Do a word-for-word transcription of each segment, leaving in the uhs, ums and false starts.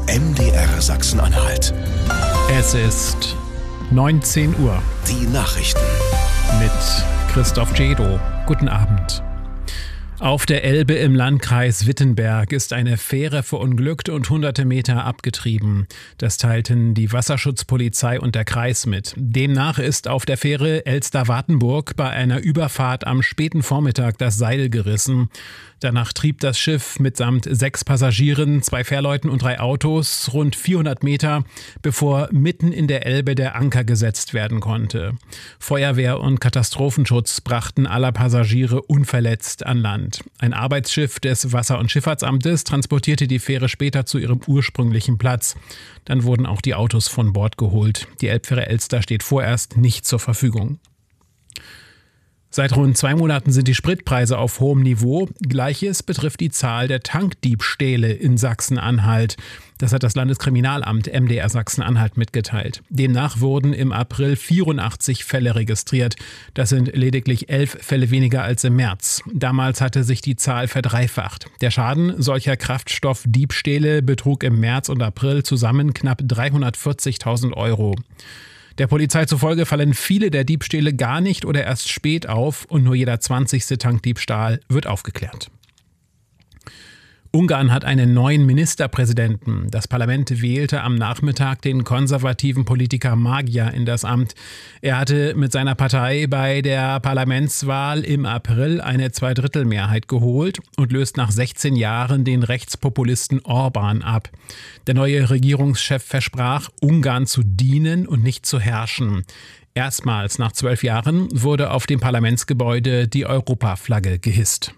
M D R Sachsen-Anhalt. Es ist neunzehn Uhr. Die Nachrichten mit Christoph Jedo. Guten Abend. Auf der Elbe im Landkreis Wittenberg ist eine Fähre verunglückt und hunderte Meter abgetrieben. Das teilten die Wasserschutzpolizei und der Kreis mit. Demnach ist auf der Fähre Elster-Wartenburg bei einer Überfahrt am späten Vormittag das Seil gerissen. Danach trieb das Schiff mitsamt sechs Passagieren, zwei Fährleuten und drei Autos rund vierhundert Meter, bevor mitten in der Elbe der Anker gesetzt werden konnte. Feuerwehr und Katastrophenschutz brachten alle Passagiere unverletzt an Land. Ein Arbeitsschiff des Wasser- und Schifffahrtsamtes transportierte die Fähre später zu ihrem ursprünglichen Platz. Dann wurden auch die Autos von Bord geholt. Die Elbfähre Elster steht vorerst nicht zur Verfügung. Seit rund zwei Monaten sind die Spritpreise auf hohem Niveau. Gleiches betrifft die Zahl der Tankdiebstähle in Sachsen-Anhalt. Das hat das Landeskriminalamt M D R Sachsen-Anhalt mitgeteilt. Demnach wurden im April vierundachtzig Fälle registriert. Das sind lediglich elf Fälle weniger als im März. Damals hatte sich die Zahl verdreifacht. Der Schaden solcher Kraftstoffdiebstähle betrug im März und April zusammen knapp dreihundertvierzigtausend Euro. Der Polizei zufolge fallen viele der Diebstähle gar nicht oder erst spät auf und nur jeder zwanzigste Tankdiebstahl wird aufgeklärt. Ungarn hat einen neuen Ministerpräsidenten. Das Parlament wählte am Nachmittag den konservativen Politiker Magyar in das Amt. Er hatte mit seiner Partei bei der Parlamentswahl im April eine Zweidrittelmehrheit geholt und löst nach sechzehn Jahren den Rechtspopulisten Orbán ab. Der neue Regierungschef versprach, Ungarn zu dienen und nicht zu herrschen. Erstmals nach zwölf Jahren wurde auf dem Parlamentsgebäude die Europaflagge gehisst.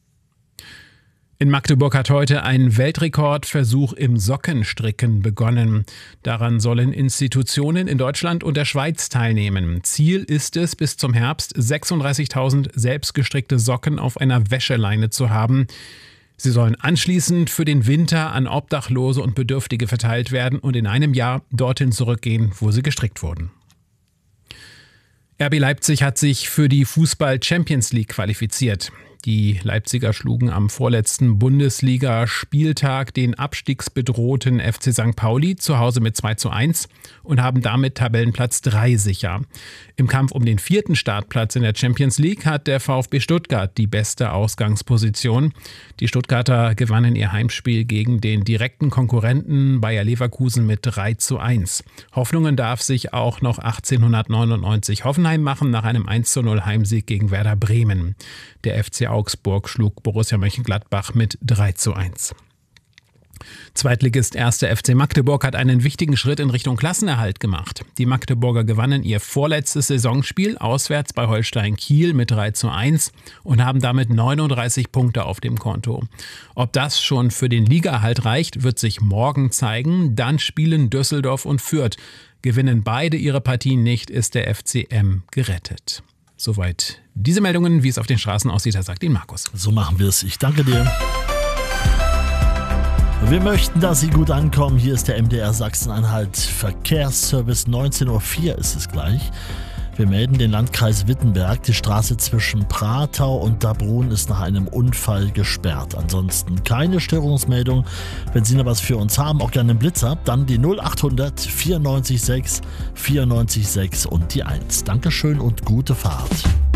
In Magdeburg hat heute ein Weltrekordversuch im Sockenstricken begonnen. Daran sollen Institutionen in Deutschland und der Schweiz teilnehmen. Ziel ist es, bis zum Herbst sechsunddreißigtausend selbstgestrickte Socken auf einer Wäscheleine zu haben. Sie sollen anschließend für den Winter an Obdachlose und Bedürftige verteilt werden und in einem Jahr dorthin zurückgehen, wo sie gestrickt wurden. R B Leipzig hat sich für die Fußball-Champions League qualifiziert. Die Leipziger schlugen am vorletzten Bundesliga-Spieltag den abstiegsbedrohten F C Sankt Pauli zu Hause mit zwei zu eins und haben damit Tabellenplatz drei sicher. Im Kampf um den vierten Startplatz in der Champions League hat der VfB Stuttgart die beste Ausgangsposition. Die Stuttgarter gewannen ihr Heimspiel gegen den direkten Konkurrenten Bayer Leverkusen mit drei zu eins. Hoffnungen darf sich auch noch achtzehnhundertneunundneunzig Hoffenheim machen nach einem eins zu null Heimsieg gegen Werder Bremen. Der F C Augsburg schlug Borussia Mönchengladbach mit drei zu eins. Zweitligist erster F C Magdeburg hat einen wichtigen Schritt in Richtung Klassenerhalt gemacht. Die Magdeburger gewannen ihr vorletztes Saisonspiel auswärts bei Holstein Kiel mit drei zu eins und haben damit neununddreißig Punkte auf dem Konto. Ob das schon für den Ligaerhalt reicht, wird sich morgen zeigen. Dann spielen Düsseldorf und Fürth. Gewinnen beide ihre Partien nicht, ist der F C M gerettet. Soweit diese Meldungen, wie es auf den Straßen aussieht, da sagt Ihnen Markus. So machen wir es. Ich danke dir. Wir möchten, dass Sie gut ankommen. Hier ist der M D R Sachsen-Anhalt Verkehrsservice. neunzehn Uhr vier ist es gleich. Wir melden den Landkreis Wittenberg. Die Straße zwischen Pratau und Dabrun ist nach einem Unfall gesperrt. Ansonsten keine Störungsmeldung. Wenn Sie noch was für uns haben, auch gerne einen Blitzer, dann die null achthundert vierundneunzig sechs vierundneunzig sechs und die eins. Dankeschön und gute Fahrt.